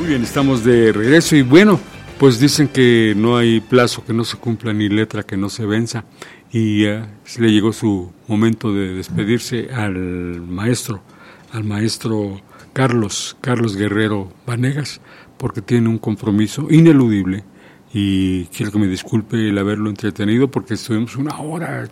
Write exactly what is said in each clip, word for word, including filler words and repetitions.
bien, estamos de regreso y bueno, pues dicen que no hay plazo que no se cumpla ni letra que no se venza y uh, le llegó su momento de despedirse al maestro, al maestro Carlos, Carlos Guerrero Vanegas, porque tiene un compromiso ineludible y quiero que me disculpe el haberlo entretenido porque estuvimos una hora.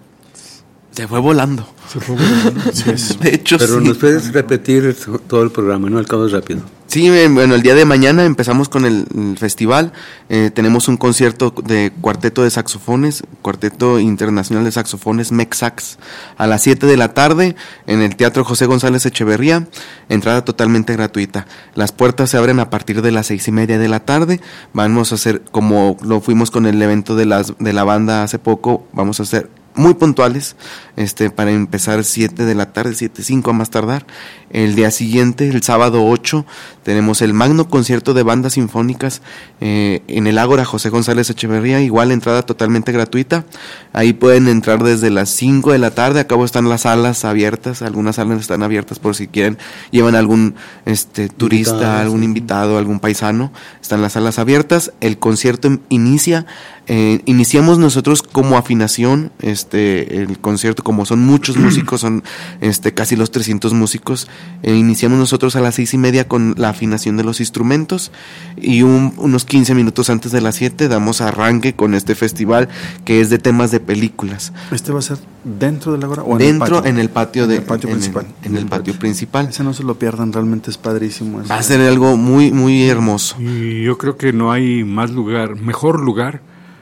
Se fue volando. Se fue volando. Sí, es. De hecho, Pero sí. nos puedes repetir todo el programa, ¿no? Al cabo es rápido. Sí, bueno, el día de mañana empezamos con el, el festival. Eh, tenemos un concierto de cuarteto de saxofones, Cuarteto Internacional de Saxofones, MEXAX, a las siete de la tarde en el Teatro José González Echeverría. Entrada totalmente gratuita. Las puertas se abren a partir de las seis y media de la tarde. Vamos a hacer, como lo fuimos con el evento de, las, de la banda hace poco, vamos a hacer muy puntuales, este, para empezar siete de la tarde, siete cinco a más tardar. El día siguiente, el sábado ocho, tenemos el magno concierto de bandas sinfónicas eh, en el Ágora José González Echeverría, igual entrada totalmente gratuita. Ahí pueden entrar desde las cinco de la tarde, acabo están las salas abiertas, algunas salas están abiertas por si quieren, llevan algún este turista, invitado, algún sí. invitado, algún paisano, están las salas abiertas. El concierto inicia, eh, iniciamos nosotros como afinación, este el concierto, como son muchos músicos, son este casi los trescientos músicos, eh, iniciamos nosotros a las seis y media con la afinación de los instrumentos y un, unos quince minutos antes de las siete damos arranque con este festival que es de temas de películas. ¿Este va a ser dentro del Ágora o en dentro, el patio? en el patio de, en el patio en principal. El, en el patio principal. Ese no se lo pierdan, realmente es padrísimo. Va a ser algo muy, muy hermoso. Y yo creo que no hay más lugar, mejor lugar,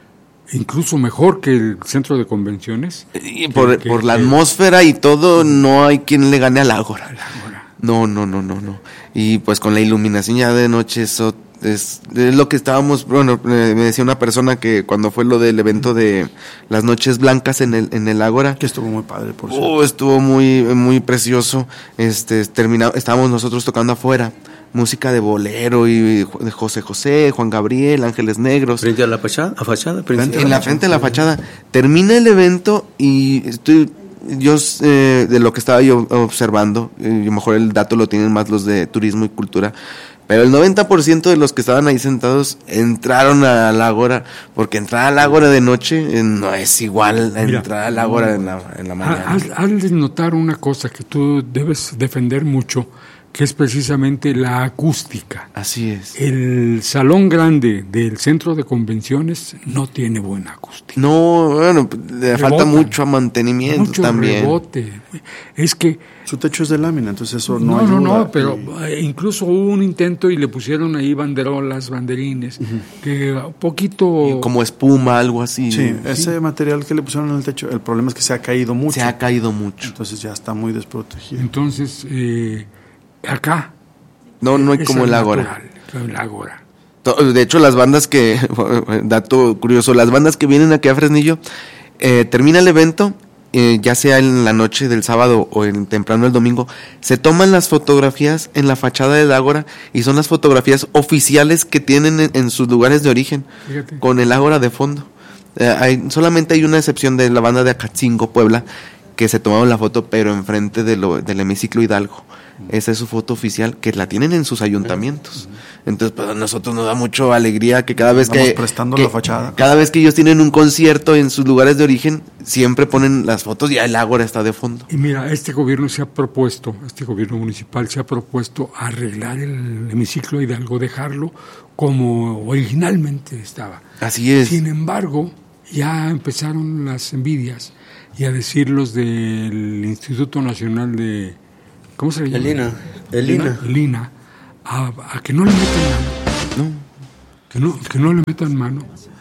incluso mejor que el centro de convenciones. Y por, que, que, por la que, atmósfera y todo, no hay quien le gane al Ágora. Al Ágora. No, no, no, no, no. Y pues con la iluminación ya de noche, eso es, es lo que estábamos, bueno, me decía una persona que cuando fue lo del evento de las noches blancas en el en el Ágora, que estuvo muy padre, por cierto. Oh, estuvo muy muy precioso. Este, terminado, estábamos nosotros tocando afuera, música de bolero y de José José, Juan Gabriel, Ángeles Negros. Frente a la fachada, a fachada, frente, en la frente de la fachada. Termina el evento y estoy yo eh, de lo que estaba yo observando, y a lo mejor el dato lo tienen más los de turismo y cultura, pero el noventa por ciento de los que estaban ahí sentados entraron al Ágora, porque entrar al Ágora de noche eh, no es igual a Mira, entrar al Ágora en la, en la mañana. Haz, haz notar una cosa que tú debes defender mucho, que es precisamente la acústica. Así es. El salón grande del centro de convenciones no tiene buena acústica. No, bueno, le Rebota, falta mucho a mantenimiento mucho también. Rebote. Es que su techo es de lámina, entonces eso no No, ayuda. no, no, pero y... incluso hubo un intento y le pusieron ahí banderolas, banderines, uh-huh. que poquito... Como espuma, algo así. Sí, ¿no? Ese sí. material que le pusieron en el techo, el problema es que se ha caído mucho. Se ha caído mucho. Entonces ya está muy desprotegido. Entonces, eh, acá... No, no hay como el Ágora. El Ágora. De hecho, las bandas que... Dato curioso, las bandas que vienen aquí a Fresnillo, eh, termina el evento... Eh, ya sea en la noche del sábado o en temprano el domingo, se toman las fotografías en la fachada del Ágora y son las fotografías oficiales que tienen en, en sus lugares de origen. Fíjate. Con el Ágora de fondo. Eh, hay, solamente hay una excepción de la banda de Acatzingo, Puebla, que se tomaron la foto pero enfrente de lo, del hemiciclo Hidalgo. Esa es su foto oficial, que la tienen en sus ayuntamientos. Entonces, pues a nosotros nos da mucho alegría que cada vez Estamos que, prestando que la fachada. cada vez que ellos tienen un concierto en sus lugares de origen, siempre ponen las fotos y el Ágora está de fondo. Y mira, este gobierno se ha propuesto, este gobierno municipal se ha propuesto arreglar el hemiciclo Hidalgo, dejarlo como originalmente estaba. Así es. Sin embargo, ya empezaron las envidias y a decir los del Instituto Nacional de... ¿Cómo se llama? El I N A. El I N A. El I N A. A, a que no le metan mano. No. Que no, que no le metan mano.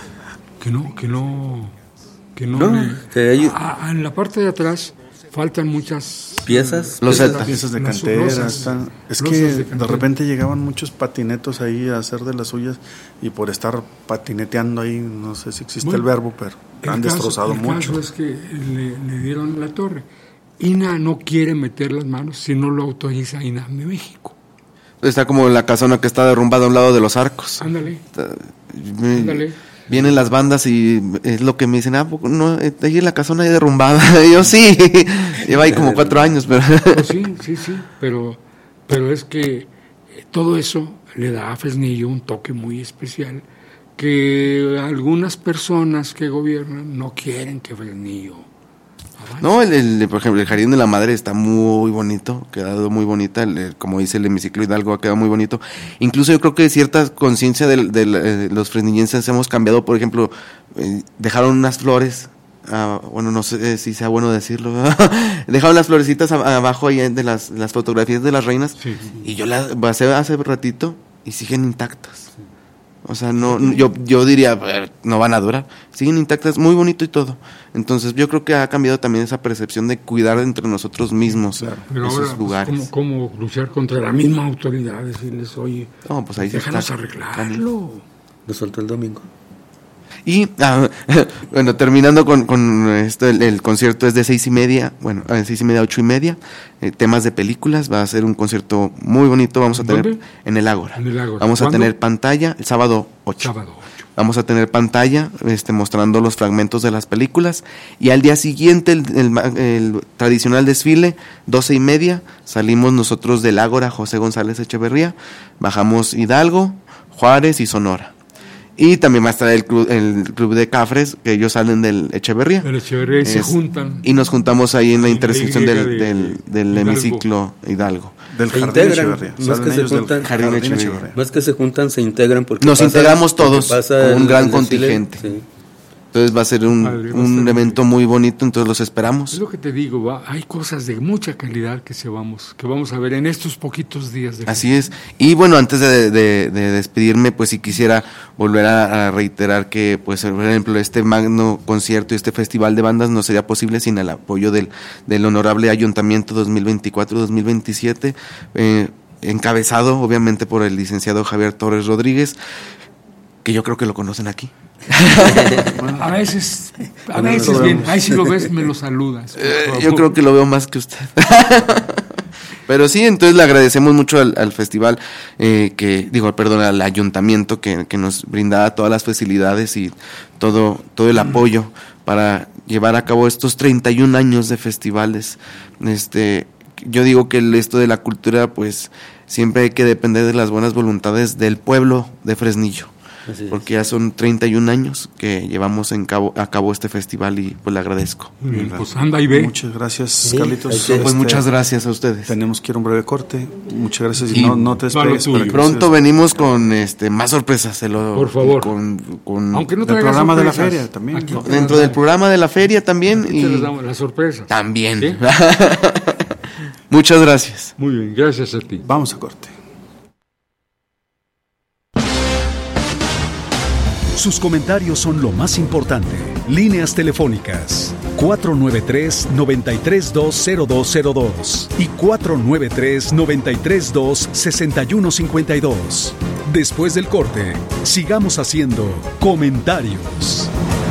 Que no, que no... Que no, no le, que hay... a, a, en la parte de atrás faltan muchas... Piezas. Los piezas, piezas de cantera. Losas, están, es losas que de, de repente llegaban muchos patinetos ahí a hacer de las suyas y por estar patineteando ahí, no sé si existe bueno, el verbo, pero el han caso, destrozado el mucho. El caso es que le, le dieron la torre. I N A no quiere meter las manos si no lo autoriza I N A de México. Está como la casona que está derrumbada a un lado de los arcos. Ándale. Me, Ándale. Vienen las bandas y es lo que me dicen, ah, no, ahí la casona ahí derrumbada. Y yo sí, lleva ahí como cuatro años, pero... Pues sí, sí, sí, pero, pero es que todo eso le da a Fresnillo un toque muy especial que algunas personas que gobiernan no quieren que Fresnillo avance. No, el, el, por ejemplo, el Jardín de la Madre está muy bonito, quedado muy bonita, el, el, como dice el hemiciclo Hidalgo, ha quedado muy bonito. Incluso yo creo que cierta conciencia de, de, de los fresnillenses hemos cambiado, por ejemplo, eh, dejaron unas flores. Ah, bueno, no sé si sea bueno decirlo. Dejaron las florecitas a, abajo ahí de las, las fotografías de las reinas. Sí, sí. Y yo las pasé hace ratito y siguen intactas. Sí. O sea, no, no yo yo diría, no van a durar. Siguen intactas, muy bonito y todo. Entonces, yo creo que ha cambiado también esa percepción de cuidar entre nosotros mismos, claro, esos ahora, lugares. Pues, ¿cómo, ¿Cómo luchar contra la misma autoridad? Decirles, oye, no, pues ahí déjanos arreglarlo. Lo soltó el domingo. Y, ah, bueno, terminando con, con esto, el, el concierto es de seis y media, bueno, de seis y media a ocho y media, eh, temas de películas, va a ser un concierto muy bonito, vamos a tener ¿Dónde? En el Ágora. En el Ágora. Vamos ¿Cuándo? a tener pantalla el sábado ocho. Sábado ocho. Vamos a tener pantalla este, mostrando los fragmentos de las películas, y al día siguiente el, el, el tradicional desfile, doce y media, salimos nosotros del Ágora José González Echeverría, bajamos Hidalgo, Juárez y Sonora. Y también va a estar el club, el club de Cafres, que ellos salen del Echeverría. Del Echeverría y es, se juntan. Y nos juntamos ahí en la intersección del, de, del, del Hidalgo. hemiciclo Hidalgo. Del se Jardín integran, Echeverría. Más que, se juntan, Jardín Jardín Echeverría. más que se juntan, se integran. Porque nos pasa, integramos todos pasa con un el, gran el contingente. Sí. Entonces va a ser un, Padre, va un a ser evento muy bonito, entonces los esperamos. Es lo que te digo, va, hay cosas de mucha calidad que se vamos, que vamos a ver en estos poquitos días. De Así es. Y bueno, antes de, de, de despedirme, pues sí quisiera volver a, a reiterar que, pues por ejemplo, este magno concierto y este festival de bandas no sería posible sin el apoyo del, del honorable Ayuntamiento dos mil veinticuatro dos mil veintisiete, eh, encabezado obviamente por el licenciado Javier Torres Rodríguez, que yo creo que lo conocen aquí. A veces, a veces bien, ahí si lo ves me lo saludas. Eh, yo creo que lo veo más que usted. Pero sí, entonces le agradecemos mucho al, al festival, eh, que digo, perdón, al ayuntamiento que, que nos brinda todas las facilidades y todo, todo el apoyo para llevar a cabo estos treinta y un años de festivales. Este, yo digo que el, esto de la cultura, pues siempre hay que depender de las buenas voluntades del pueblo de Fresnillo. Porque ya son treinta y un años que llevamos en cabo, a cabo este festival y pues le agradezco. Bien, pues anda y ve. Muchas gracias, sí, Carlitos. Pues este, muchas gracias a ustedes. Tenemos que ir a un breve corte. Muchas gracias y, y no, no te despegues. Para pronto venimos con este más sorpresas. Se lo, Por favor. Con, con Aunque no el programa sorpresas, de la feria también. Aquí, no, dentro del programa de la feria también. Y les damos las sorpresas. También. ¿Sí? Muchas gracias. Muy bien, gracias a ti. Vamos a corte. Sus comentarios son lo más importante. Líneas telefónicas cuatro nueve tres, nueve tres dos, cero dos cero dos y cuatro nueve tres, nueve tres dos, seis uno cinco dos. Después del corte, sigamos haciendo comentarios.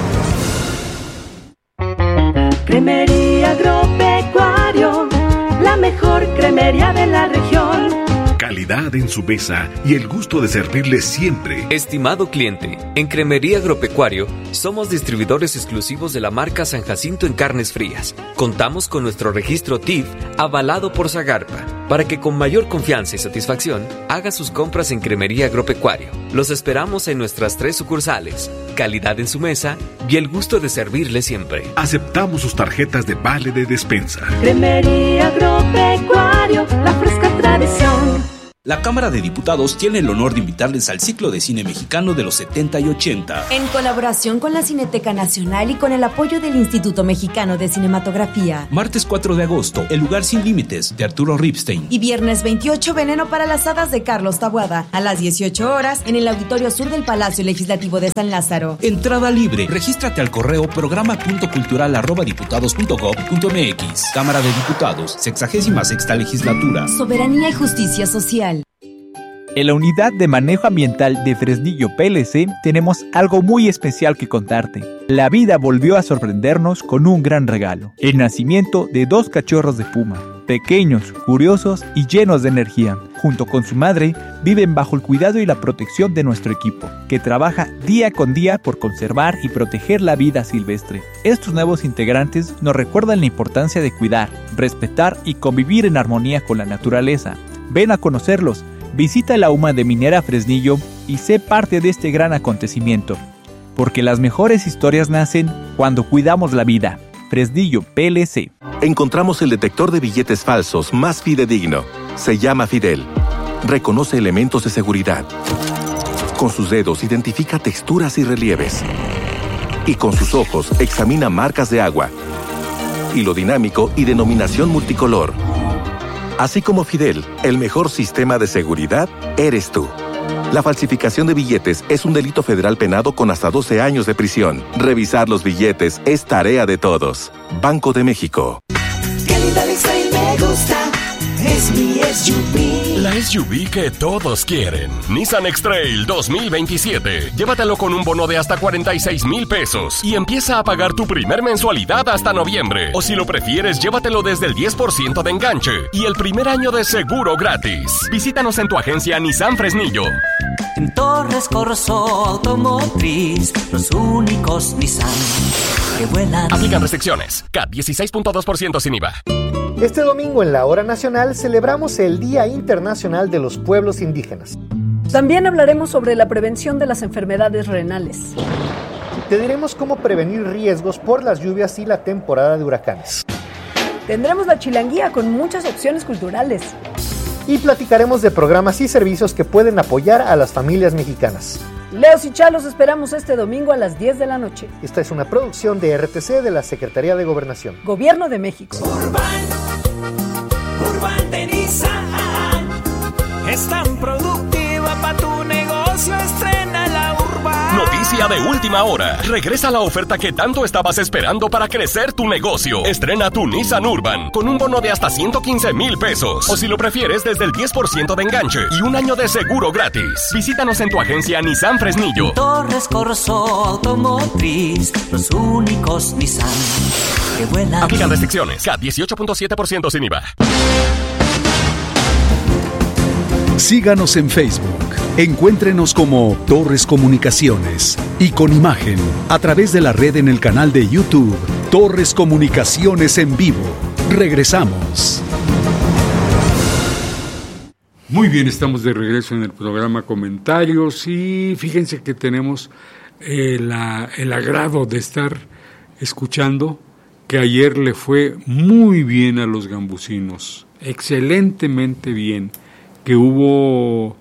Cremería Agropecuario, la mejor cremería de la región. Calidad en su mesa y el gusto de servirle siempre. Estimado cliente, en Cremería Agropecuario somos distribuidores exclusivos de la marca San Jacinto en carnes frías. Contamos con nuestro registro T I F avalado por Zagarpa para que con mayor confianza y satisfacción haga sus compras en Cremería Agropecuario. Los esperamos en nuestras tres sucursales. Calidad en su mesa y el gusto de servirle siempre. Aceptamos sus tarjetas de vale de despensa. Cremería Agropecuario, la fresca tradición. La Cámara de Diputados tiene el honor de invitarles al ciclo de cine mexicano de los setenta y ochenta. En colaboración con la Cineteca Nacional y con el apoyo del Instituto Mexicano de Cinematografía. Martes cuatro de agosto, El lugar sin límites, de Arturo Ripstein. Y viernes veintiocho, Veneno para las hadas, de Carlos Taboada, a las dieciocho horas, en el Auditorio Sur del Palacio Legislativo de San Lázaro. Entrada libre. Regístrate al correo programa punto cultural arroba diputados punto gob punto mx. Cámara de Diputados, sexagésima sexta legislatura. Soberanía y justicia social. En la Unidad de Manejo Ambiental de Fresnillo P L C tenemos algo muy especial que contarte. La vida volvió a sorprendernos con un gran regalo: el nacimiento de dos cachorros de puma, pequeños, curiosos y llenos de energía. Junto con su madre, viven bajo el cuidado y la protección de nuestro equipo, que trabaja día con día por conservar y proteger la vida silvestre. Estos nuevos integrantes nos recuerdan la importancia de cuidar, respetar y convivir en armonía con la naturaleza. Ven a conocerlos. Visita la U M A de Minera Fresnillo y sé parte de este gran acontecimiento, porque las mejores historias nacen cuando cuidamos la vida. Fresnillo P L C. Encontramos el detector de billetes falsos más fidedigno. Se llama Fidel. Reconoce elementos de seguridad. Con sus dedos identifica texturas y relieves. Y con sus ojos examina marcas de agua, hilo dinámico y denominación multicolor. Así como Fidel, el mejor sistema de seguridad eres tú. La falsificación de billetes es un delito federal penado con hasta doce años de prisión. Revisar los billetes es tarea de todos. Banco de México. Calidad X-Trail me gusta, es mi S U V. La S U V que todos quieren. Nissan X-Trail dos mil veintisiete. Llévatelo con un bono de hasta cuarenta y seis mil pesos y empieza a pagar tu primer mensualidad hasta noviembre. O si lo prefieres, llévatelo desde el diez por ciento de enganche y el primer año de seguro gratis. Visítanos en tu agencia Nissan Fresnillo. En Torres Corso Automotriz, los únicos Nissan que vuelan. Aplican restricciones. C A T dieciséis punto dos por ciento sin I V A. Este domingo en la Hora Nacional celebramos el Día Internacional de los Pueblos Indígenas. También hablaremos sobre la prevención de las enfermedades renales. Te diremos cómo prevenir riesgos por las lluvias y la temporada de huracanes. Tendremos la chilanguía con muchas opciones culturales. Y platicaremos de programas y servicios que pueden apoyar a las familias mexicanas. Leos y Chalos esperamos este domingo a las diez de la noche. Esta es una producción de R T C de la Secretaría de Gobernación. Gobierno de México. Urban, Urban de Nissan es tan productiva para tu negocio, estrena la Urban. Noticia de última hora. Regresa la oferta que tanto estabas esperando para crecer tu negocio. Estrena tu Nissan Urban con un bono de hasta ciento quince mil pesos. O si lo prefieres, desde el diez por ciento de enganche y un año de seguro gratis. Visítanos en tu agencia Nissan Fresnillo. Torres Corso Automotriz, los únicos Nissan que vuelan. Aplican restricciones. C A T dieciocho punto siete por ciento sin I V A. Síganos en Facebook. Encuéntrenos como Torres Comunicaciones y con imagen a través de la red en el canal de YouTube Torres Comunicaciones en vivo. Regresamos. Muy bien, estamos de regreso en el programa Comentarios y fíjense que tenemos eh, la, el agrado de estar escuchando que ayer le fue muy bien a los gambusinos, excelentemente bien, que hubo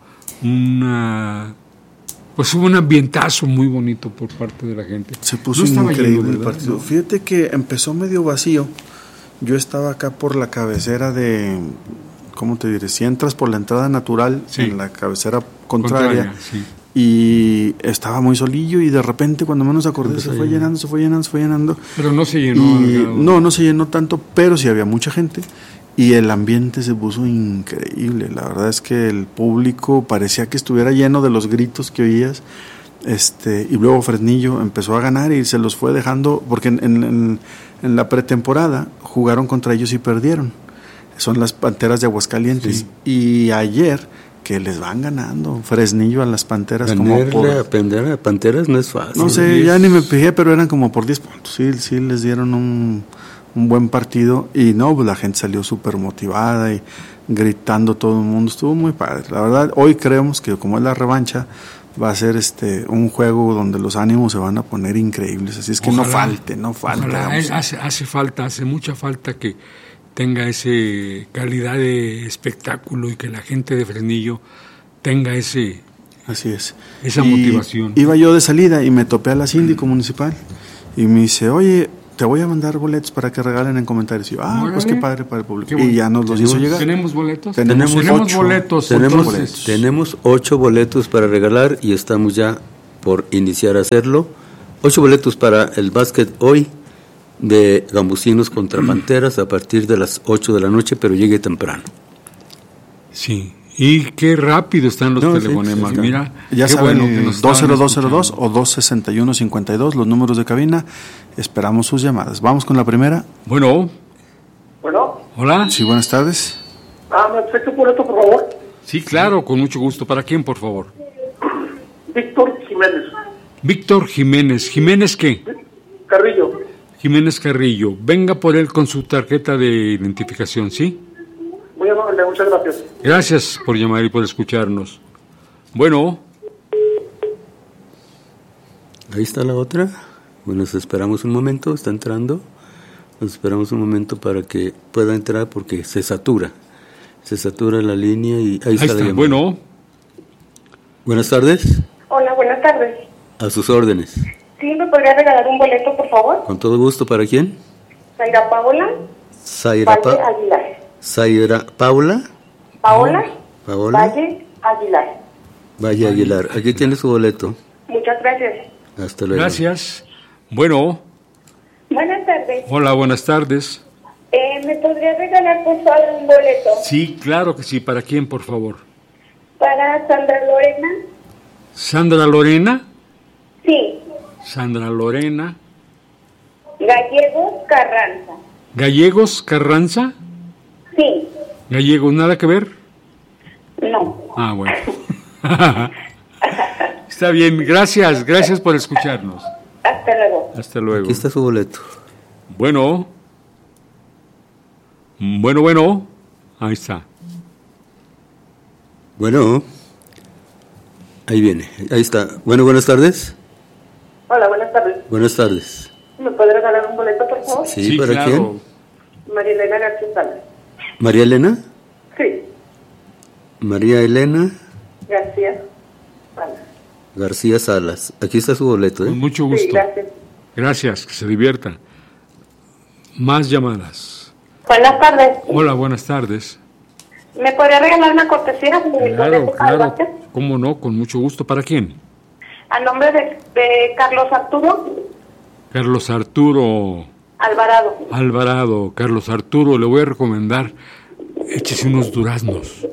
una pues hubo un ambientazo muy bonito por parte de la gente. Se puso no increíble el partido. Fíjate que empezó medio vacío. Yo estaba acá por la cabecera de, ¿cómo te diré? Si entras por la entrada natural, sí, en la cabecera contraria, contraria sí, y estaba muy solillo y de repente cuando menos acordé se fue llenando, se fue llenando, se fue llenando. Pero no se llenó. Y, no, no se llenó tanto, pero sí había mucha gente. Y el ambiente se puso increíble. La verdad es que el público parecía que estuviera lleno de los gritos que oías. Este, y luego Fresnillo empezó a ganar y se los fue dejando, porque en, en, en la pretemporada jugaron contra ellos y perdieron. Son las Panteras de Aguascalientes. Sí. Y ayer, que les van ganando Fresnillo a las Panteras. Ganerle como por... a Pantera, Panteras no es fácil. No sé, ya ni me fijé, pero eran como por diez puntos. Sí, sí les dieron un... un buen partido y no, pues la gente salió súper motivada y gritando todo el mundo, estuvo muy padre. La verdad, hoy creemos que como es la revancha, va a ser este un juego donde los ánimos se van a poner increíbles, así es que ojalá, no falte, no falte. Ojalá, hace, hace falta, hace mucha falta que tenga ese calidad de espectáculo y que la gente de Fresnillo tenga ese... Así es. Esa y motivación. Iba yo de salida y me topé a la síndico municipal y me dice, oye, te voy a mandar boletos para que regalen en comentarios. Y yo, ah, Órale. Pues qué padre para el público. Bueno. Y ya nos los hizo llegar. ¿Tenemos boletos? Tenemos, tenemos ocho. boletos. Tenemos, boletos. tenemos ocho boletos para regalar y estamos ya por iniciar a hacerlo. Ocho boletos para el básquet hoy de Gambusinos contra Panteras a partir de las ocho de la noche, pero llegue temprano. Sí. Y qué rápido están los no, telefonemas, sí, sí, mira. Ya saben, bueno dos cero dos cero dos o dos seis uno cinco dos, los números de cabina. Esperamos sus llamadas. Vamos con la primera. Bueno. Bueno. Hola. Sí, buenas tardes. Ah, ¿me acepto por esto, por favor? Sí, claro, con mucho gusto. ¿Para quién, por favor? Víctor Jiménez. Víctor Jiménez. ¿Jiménez qué? Carrillo. Jiménez Carrillo. Venga por él con su tarjeta de identificación, ¿sí? Muy amable. amable, muchas gracias. Gracias por llamar y por escucharnos. Bueno. Ahí está la otra. Bueno, nos esperamos un momento, está entrando. Nos esperamos un momento para que pueda entrar porque se satura. Se satura la línea y ahí, Ahí está, está, la llamada. bueno. Buenas tardes. Hola, buenas tardes. A sus órdenes. ¿Sí me podría regalar un boleto, por favor? Con todo gusto, ¿para quién? Zaira Paola Zaira, Valle pa Aguilar. Zaira Paula Paola Paola Valle Aguilar. Valle Aguilar. Aquí tiene su boleto. Muchas gracias. Hasta luego. Gracias. Bueno. Buenas tardes. Hola, buenas tardes. Eh, ¿Me podría regalar, por favor, un boleto? Sí, claro que sí. ¿Para quién, por favor? Para Sandra Lorena. ¿Sandra Lorena? Sí. Sandra Lorena. Gallegos Carranza. ¿Gallegos Carranza? Sí. ¿Gallegos nada que ver? No. Ah, bueno. Está bien, gracias, gracias por escucharnos. Hasta luego. Hasta luego. Aquí está su boleto. Bueno. Bueno, bueno. Ahí está. Bueno. Ahí viene. Ahí está. Bueno, buenas tardes. Hola, buenas tardes. Buenas tardes. ¿Me puede regalar un boleto, por favor? Sí, sí, ¿para claro. quién? María Elena García Salas. ¿María Elena? Sí. María Elena García Salas. García Salas. Aquí está su boleto, ¿eh? Con mucho gusto. Sí, gracias. Gracias, que se diviertan. Más llamadas. Buenas tardes. Hola, buenas tardes. ¿Me podría regalar una cortesía? Claro, claro. ¿Cómo no? Con mucho gusto. ¿Para quién? A nombre de, de Carlos Arturo Carlos Arturo Alvarado. Alvarado. Carlos Arturo, le voy a recomendar, échese unos duraznos.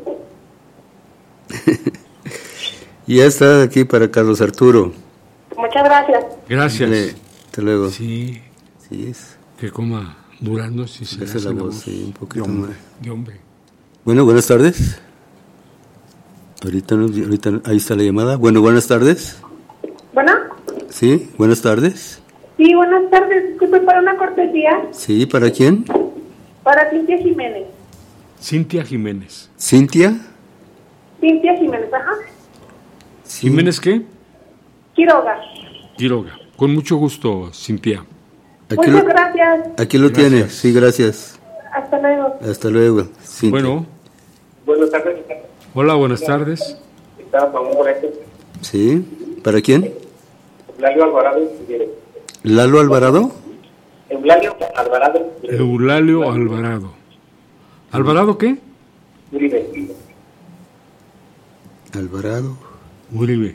Y ya está aquí para Carlos Arturo. Muchas gracias. Gracias. Dale, hasta luego. Sí. Sí es. Que coma duraznos y se Esa es la voz, sí, un poquito de hombre, más. de hombre. Bueno, buenas tardes. Ahorita, ahorita ahí está la llamada. Bueno, buenas tardes. ¿Bueno? Sí, buenas tardes. Sí, buenas tardes. Disculpe, para una cortesía. Sí, ¿para quién? Para Cintia Jiménez. Cintia Jiménez. ¿Cintia? Cintia Jiménez, ajá. Sí. ¿Jiménez qué? Quiroga. Quiroga. Con mucho gusto, Cintia. Aquí Muchas lo, gracias. Aquí lo Gracias. tiene, sí, gracias. Hasta luego. Hasta luego. Cintia. Bueno. Buenas tardes. Hola, buenas tardes. Estaba para un boleto. Sí, ¿para quién? Eulalio Alvarado. ¿Lalo Alvarado? Eulalio Alvarado. Eulalio Alvarado. ¿Alvarado qué? Uribe. Alvarado. Uribe.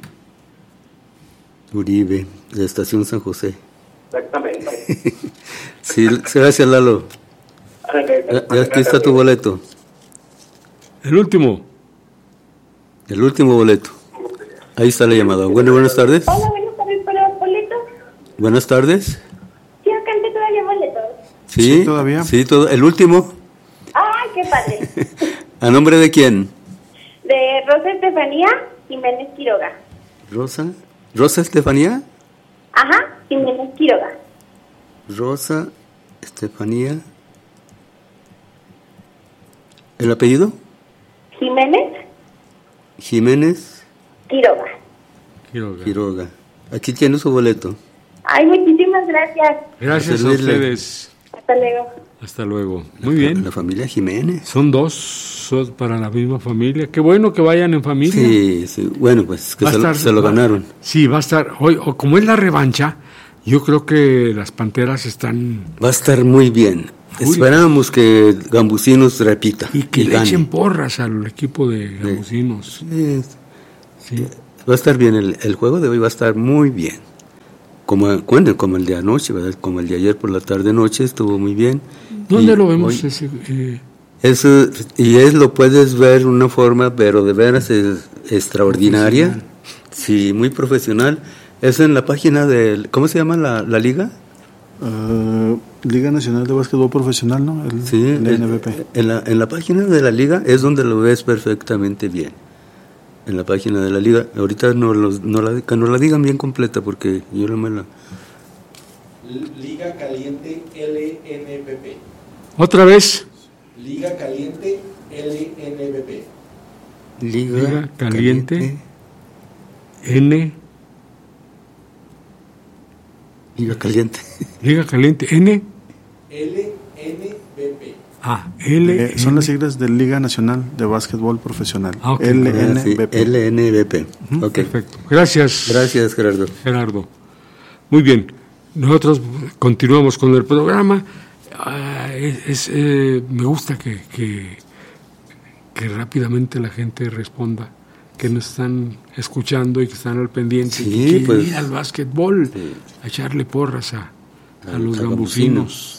Uribe, de Estación San José. Exactamente. Sí, gracias, Lalo. Ya, ya aquí está tu boleto. El último. El último boleto. Ahí está la llamada. Bueno, buenas tardes. Hola, buenas tardes. ¿Para boletos? Buenas tardes. Sí, acá te todavía boletos. Sí, Sí, todavía. Sí, todo. El último. Ay, qué padre. ¿A nombre de quién? De Rosa Estefanía Jiménez Quiroga. Rosa. ¿Rosa Estefanía? Ajá, Jiménez Quiroga. Rosa Estefanía. ¿El apellido? Jiménez Jiménez Quiroga. Quiroga. Quiroga. Aquí tiene su boleto. Ay, muchísimas gracias. Gracias a servirle. ustedes. Hasta luego. Hasta luego. Muy bien. La familia Jiménez. Son dos son para la misma familia. Qué bueno que vayan en familia. Sí, sí. Bueno, pues que Va a se, lo- estar- se lo va- ganaron. Sí, va a estar. Hoy, o como es la revancha, yo creo que las Panteras están. Va a estar muy bien. Uy. Esperamos que Gambusinos repita. Y que le gane. echen porras al equipo de Gambusinos. Sí. Sí. Va a estar bien. El, el juego de hoy va a estar muy bien. Como, bueno, como el de anoche, ¿verdad? Como el de ayer por la tarde-noche estuvo muy bien. ¿Dónde Y lo vemos hoy- ese? eh, Eso, y es lo puedes ver de una forma, pero de veras es extraordinaria. Sí, muy profesional. Es en la página del, ¿cómo se llama la, la liga? Uh, Liga Nacional de Básquetbol Profesional, ¿no? El, Sí, el el- N B P. en la, en la página de la liga es donde lo ves perfectamente bien. En la página de la liga. Ahorita no, los, no, la, que no la digan bien completa porque yo no me la... Liga Caliente L N B P. Otra vez. Liga Caliente L N B P. Liga, Liga Caliente, Caliente N. Liga Caliente. Liga Caliente N. L N B P. Ah, L. Eh, son las siglas de Liga Nacional de Básquetbol Profesional. Ah, okay. L N B P. L N B P. Uh-huh. Okay. Perfecto. Gracias. Gracias, Gerardo. Gerardo. Muy bien. Nosotros continuamos con el programa. Uh, es, es, eh, me gusta que, que, que rápidamente la gente responda, que nos están escuchando y que están al pendiente, sí, que quieren pues, ir al básquetbol, sí. a echarle porras a, a, a los a gambusinos. gambusinos.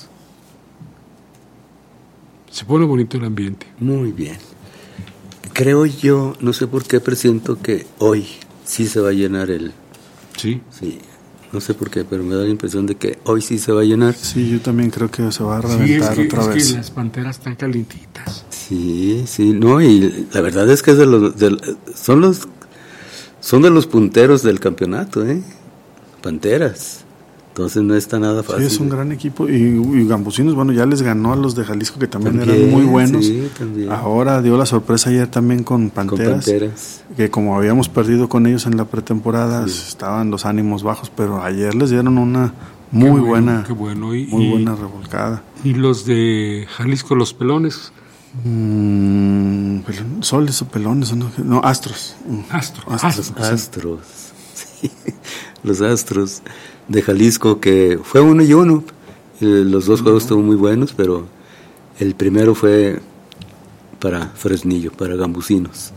Se pone bonito el ambiente. Muy bien. Creo yo, no sé por qué presiento que hoy sí se va a llenar el... Sí. Sí. No sé por qué, pero me da la impresión de que hoy sí se va a llenar. Sí, yo también creo que se va a reventar sí, es que, otra es vez. Que las Panteras están calientitas. Sí, sí, no, y la verdad es que es de los, de, son los son de los punteros del campeonato, ¿eh? Panteras. Entonces no está nada fácil. Sí, es un gran equipo. Y, y Gambusinos, bueno, ya les ganó a los de Jalisco, que también, también eran muy buenos. Sí, también. Ahora dio la sorpresa ayer también con Panteras, con Panteras. Que como habíamos perdido con ellos en la pretemporada, sí. estaban los ánimos bajos, pero ayer les dieron una muy qué bueno, buena qué bueno. Y, muy y, buena revolcada. ¿Y los de Jalisco, los Pelones? Mm, pelon, ¿Soles o Pelones? No, no Astros. Astros. Astros. Astros. Astros. Sí. Los Astros de Jalisco, que fue uno y uno. Los dos juegos estuvo muy buenos, pero el primero fue para Fresnillo, para Gambusinos.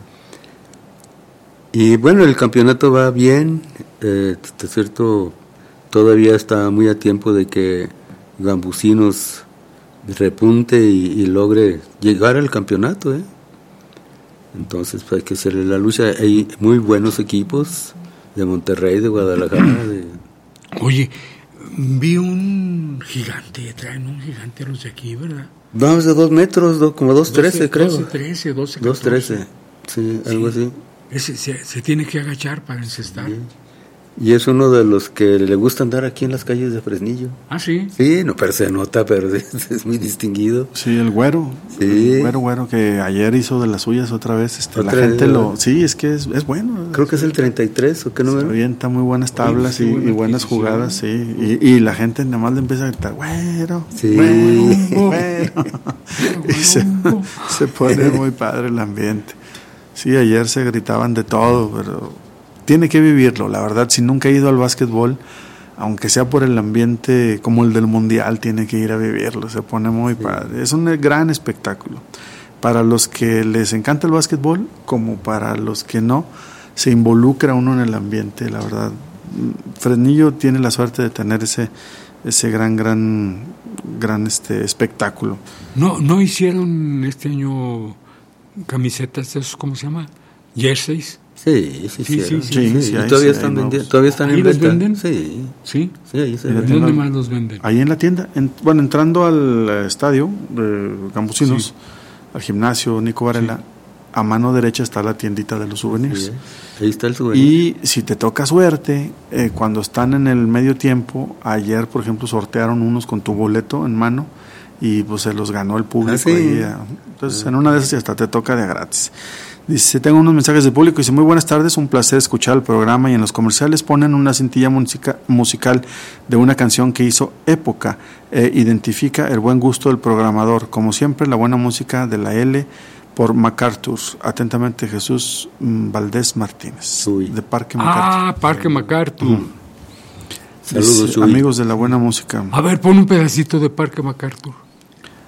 Y bueno, el campeonato va bien, eh, de cierto, todavía está muy a tiempo de que Gambusinos repunte y, y logre llegar al campeonato, ¿eh? Entonces pues, hay que hacerle la lucha. Hay muy buenos equipos de Monterrey, de Guadalajara, de... Oye, vi un gigante, traen un gigante los de aquí, ¿verdad? Vamos de dos metros, do, como dos trece, creo. doce trece, doce dos trece, sí, algo sí. así. Ese, se, se tiene que agachar para encestar. Sí. Y es uno de los que le gusta andar aquí en las calles de Fresnillo. Ah, sí. Sí, no, pero se nota, pero es, es muy distinguido. Sí, el güero. Sí. El güero, güero, que ayer hizo de las suyas otra vez. Este, ¿Otra la gente vez? lo... Sí, es que es, es bueno. Creo que es el treinta y tres, ¿o qué número? Se avienta muy buenas tablas sí, y, y buenas jugadas, sí. Y, y la gente nada más le empieza a gritar, güero, sí. güero, güero. Y se, se pone muy padre el ambiente. Sí, ayer se gritaban de todo, pero... Tiene que vivirlo, la verdad, si nunca ha ido al básquetbol, aunque sea por el ambiente como el del Mundial, tiene que ir a vivirlo, se pone muy sí. padre. Es un gran espectáculo. Para los que les encanta el básquetbol, como para los que no, se involucra uno en el ambiente, la verdad. Fresnillo tiene la suerte de tener ese ese gran, gran, gran este espectáculo. No, no hicieron este año camisetas, ¿esos cómo se llama? Jerseys. Sí, sí, sí, sí, sí, sí, sí, sí, y todavía sí, están vendiendo, nuevos. todavía están ¿Ahí en los venta. venden? Sí, sí, sí, ahí se venden. ¿Dónde más los venden? Ahí en la tienda, en, bueno, entrando al estadio de Gambusinos, sí. al gimnasio Nico Varela, sí. a mano derecha está la tiendita de los souvenirs. Sí, ahí está el souvenir. Y si te toca suerte, eh, cuando están en el medio tiempo, ayer por ejemplo sortearon unos con tu boleto en mano y pues se los ganó el público. Ah, sí. ahí, entonces ah. en una de esas hasta te toca de gratis. Dice, tengo unos mensajes de público. Dice, muy buenas tardes, un placer escuchar el programa. Y en los comerciales ponen una cintilla musica, musical de una canción que hizo época. Eh, identifica el buen gusto del programador. Como siempre, la buena música de la L por MacArthur. Atentamente, Jesús Valdés Martínez. Uy. De Parque MacArthur. Ah, Parque MacArthur. Uh-huh. Saludos, Dice, amigos de la buena música. A ver, pon un pedacito de Parque MacArthur.